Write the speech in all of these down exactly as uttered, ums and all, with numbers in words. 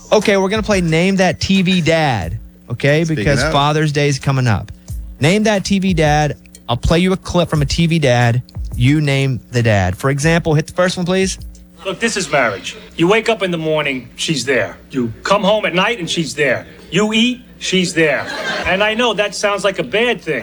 Okay, we're going to play Name That T V Dad, okay? Speaking because of. Father's Day is coming up. Name that T V dad. I'll play you a clip from a T V dad. You name the dad. For example, hit the first one, please. Look, this is marriage. You wake up in the morning, she's there. You come home at night, and she's there. You eat, she's there. And I know that sounds like a bad thing.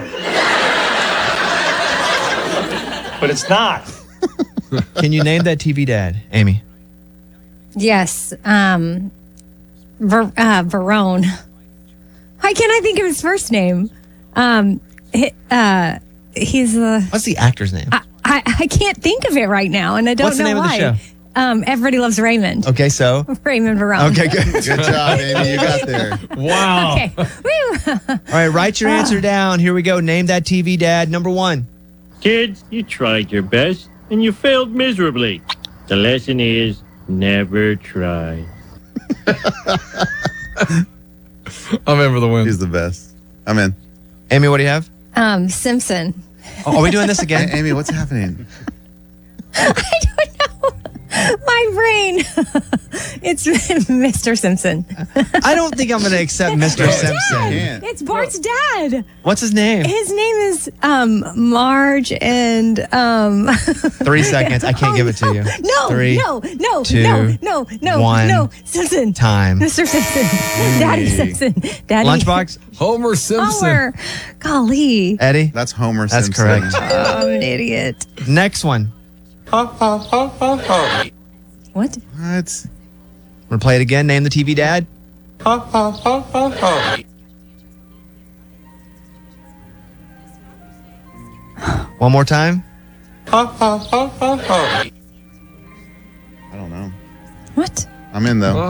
But it's not. Can you name that T V dad, Amy? Yes. Um, Ver, uh, Verone. Why can't I think of his first name? Um, he, uh, he's the. What's the actor's name? I, I, I can't think of it right now, and I don't What's the know name of the why. show? Um, Everybody Loves Raymond. Okay, so. Raymond Verone. Okay, good. Good job, Amy. You got there. Wow. Okay. Woo. All right, write your answer down. Here we go. Name that T V dad. Number one. Kids, you tried your best, and you failed miserably. The lesson is never try. I'm in for the win. He's the best. I'm in. Amy, what do you have? Um, Simpson. Oh, are we doing this again? Hey, Amy, what's happening? I don't know. My brain. It's Mister Simpson. I don't think I'm going to accept Mister It's Simpson. Dad. It's Bart's dad. What's his name? His name is um, Marge and um. Three seconds. I can't give it to you. No, Three, no, no, two, no, no, no, one, no. Simpson. time. Mister Simpson. Daddy Simpson. Daddy. Lunchbox? Homer Simpson. Homer. Golly. Eddie? That's Homer That's Simpson. correct. Oh, I'm an idiot. Next one. What? What? Want to play it again? Name the T V dad. One more time. I don't know. What? I'm in, though.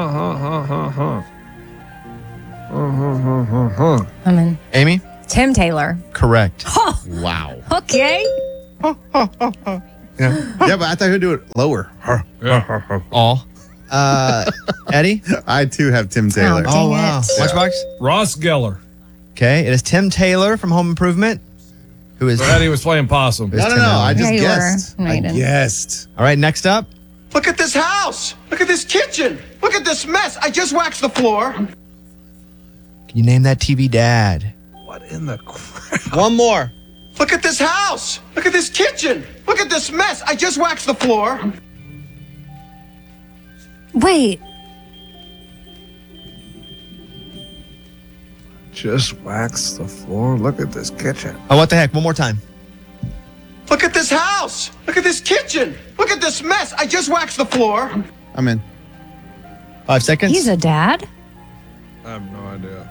I'm in. Amy? Tim Taylor. Correct. Oh, Wow. okay. Yeah. Yeah, but I thought he'd do it lower. All. Uh, Eddie? I, too, have Tim Taylor. Oh, Oh, wow. it. Lunchbox? Ross Geller. Okay, it is Tim Taylor from Home Improvement, who is. So Eddie was playing possum. No, no, Tim no. Allen. I just Yeah, you guessed. were. No, you I didn't. guessed. All right, next up. Look at this house. Look at this kitchen. Look at this mess. I just waxed the floor. Can you name that T V dad? What in the crap? One more. Look at this house. Look at this kitchen. Look at this mess. I just waxed the floor. Wait. Just wax the floor. Look at this kitchen. Oh, what the heck? One more time. Look at this house. Look at this kitchen. Look at this mess. I just waxed the floor. I'm in. Five seconds. He's a dad? I have no idea.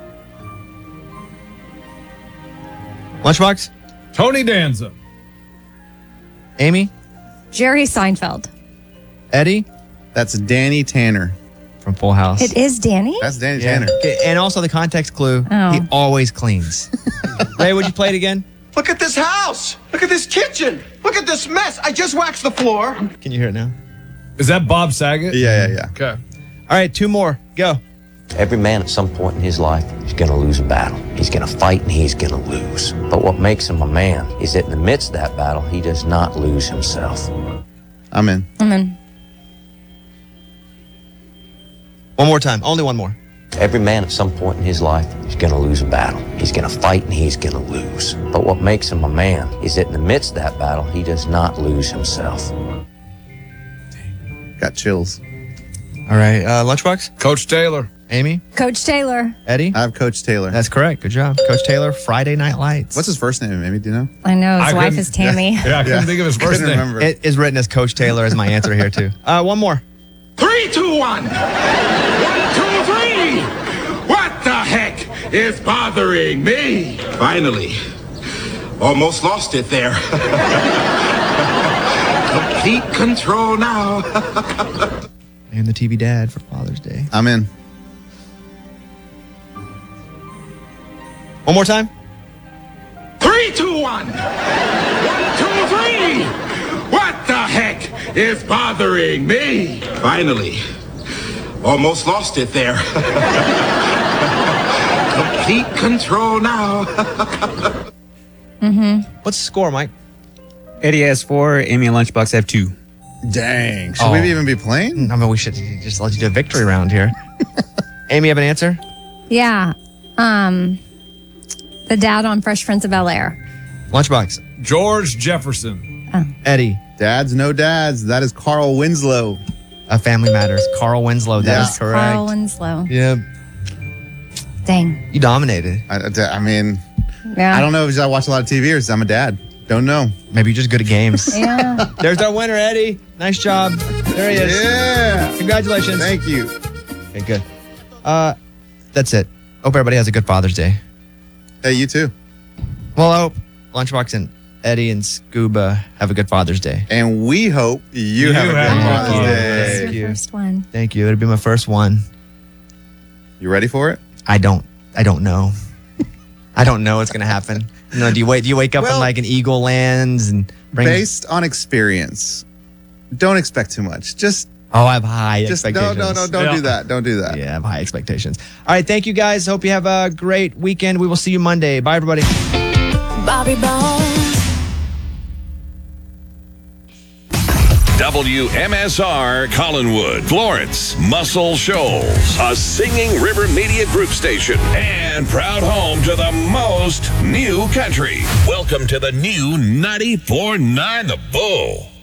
Lunchbox? Tony Danza. Amy? Jerry Seinfeld. Eddie? That's Danny Tanner. From Full House. It is Danny? That's Danny Yeah. Tanner. Okay, and also the context clue, Oh. he always cleans. Ray, would you play it again? Look at this house. Look at this kitchen. Look at this mess. I just waxed the floor. Can you hear it now? Is that Bob Saget? Yeah, yeah, yeah. Okay. All right, two more. Go. Every man at some point in his life is going to lose a battle. He's going to fight and he's going to lose. But what makes him a man is that in the midst of that battle, he does not lose himself. I'm in. I'm in. One more time. Only one more. Every man at some point in his life is going to lose a battle. He's going to fight and he's going to lose. But what makes him a man is that in the midst of that battle, he does not lose himself. Got chills. All right, uh, Lunchbox? Coach Taylor. Amy? Coach Taylor. Eddie? I have Coach Taylor. That's correct. Good job. Coach Taylor, Friday Night Lights. What's his first name, Amy? Do you know? I know. His I wife couldn't- is Tammy. Yeah, I couldn't Yeah. think of his Couldn't first name. remember. It is written as Coach Taylor as my answer here, too. Uh, one more. Three, two, one. One, two, three. What the heck is bothering me? Finally. Almost lost it there. Complete control now. And the T V dad for Father's Day. I'm in. One more time. Three, two, one. One, two, three. What the heck is bothering me? Finally. Almost lost it there. Complete control now. Mm-hmm. What's the score, Mike? Eddie has four, Amy and Lunchbox have two. Dang. Should Oh. we even be playing? I mean, we should just let you do a victory round here. Amy, you have an answer? Yeah. Um, the dad on Fresh Prince of Bel-Air. Lunchbox. George Jefferson. Eddie. Dads, no dads. That is Carl Winslow. A Family Matters. Carl Winslow. That Yeah. is correct. Carl Winslow. Yeah. Dang. You dominated. I, I mean, Yeah. I don't know if I watch a lot of T V or I'm a dad. Don't know. Maybe you're just good at games. Yeah. There's our winner, Eddie. Nice job. There he is. Yeah. Congratulations. Thank you. Okay, good. Uh, that's it. Hope everybody has a good Father's Day. Hey, you too. Well, I hope Lunchbox and Eddie and Scuba have a good Father's Day. And we hope you, You have a good have Father's one. Day. It's Thank your you. first one. Thank you. It'll be my first one. You ready for it? I don't. I don't know. I don't know what's gonna happen. You know, do you wait? Do you wake up Well, in like an eagle lands and bring? Based on experience, don't expect too much. Just, Oh, I have high just no, expectations. no, no, don't Yeah. do that. Don't do that. Yeah, I have high expectations. All right, thank you guys. Hope you have a great weekend. We will see you Monday. Bye, everybody. Bobby Bones. W M S R Collinwood, Florence, Muscle Shoals, a Singing River Media Group station, and proud home to the most new country. Welcome to the new ninety-four point nine The Bull.